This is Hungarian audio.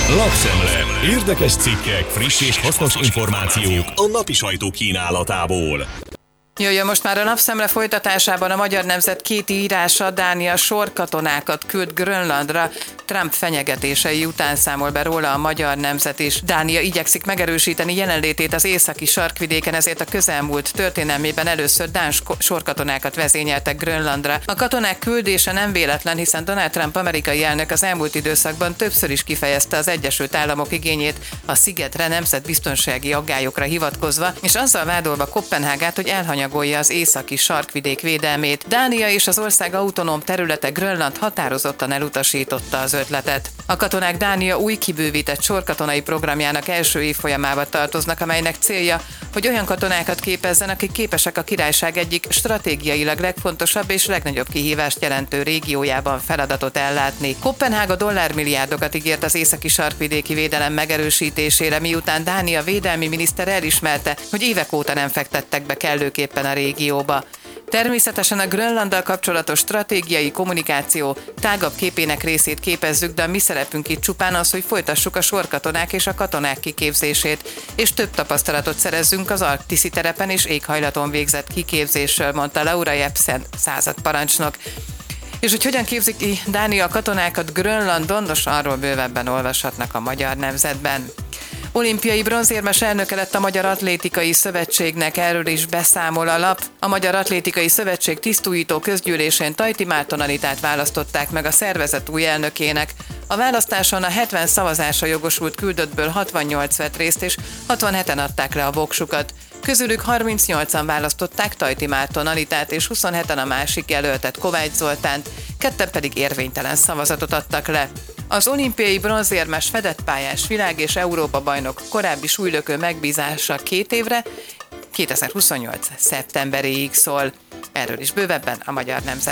Lapszemle. Érdekes cikkek, friss és hasznos információk a napi sajtó kínálatából. Jöjjön most már a Lapszemle folytatásában a Magyar Nemzet két írása. Dánia sorkatonákat küld Grönlandra, Trump fenyegetései után számol be róla a Magyar Nemzet is. Dánia igyekszik megerősíteni jelenlétét az északi sarkvidéken, ezért a közelmúlt történelmében először dán sorkatonákat vezényeltek Grönlandra. A katonák küldése nem véletlen, hiszen Donald Trump amerikai elnök az elmúlt időszakban többször is kifejezte az Egyesült Államok igényét a szigetre nemzetbiztonsági aggályokra hivatkozva, és azzal vádolva Koppenhágát, hogy elhanyagolja az északi sarkvidék védelmét. Dánia és az ország autonóm területe Grönland határozottan elutasította az ötletet. A katonák Dánia új kibővített sorkatonai programjának első évfolyamába tartoznak, amelynek célja, hogy olyan katonákat képezzen, akik képesek a királyság egyik stratégiailag legfontosabb és legnagyobb kihívást jelentő régiójában feladatot ellátni. Koppenhága dollármilliárdokat ígért az északi sarkvidéki védelem megerősítésére, miután Dánia védelmi miniszter elismerte, hogy évek óta nem fektettek be kellőképpen a régióba. Természetesen a Grönlanddal kapcsolatos stratégiai kommunikáció tágabb képének részét képezzük, de a mi szerepünk itt csupán az, hogy folytassuk a sorkatonák és a katonák kiképzését, és több tapasztalatot szerezzünk az arktiszi terepen és éghajlaton végzett kiképzésről, mondta Laura Jepsen századparancsnok. És hogy hogyan képzik ki Dánia a katonákat Grönlandon, nos, arról bővebben olvashatnak a Magyar Nemzetben. Olimpiai bronzérmes elnöke lett a Magyar Atlétikai Szövetségnek, erről is beszámol a lap. A Magyar Atlétikai Szövetség tisztújító közgyűlésén Tajti Márton Anitát választották meg a szervezet új elnökének. A választáson a 70 szavazásra jogosult küldöttből 68 vett részt, és 67-en adták le a voksukat. Közülük 38-an választották Tajti Márton Anitát, és 27-en a másik jelöltet, Kovács Zoltánt, ketten pedig érvénytelen szavazatot adtak le. Az olimpiai bronzérmes fedett pályás világ- és Európa-bajnok korábbi súlylökő megbízása 2 évre, 2028. szeptemberéig szól. Erről is bővebben a Magyar Nemzet.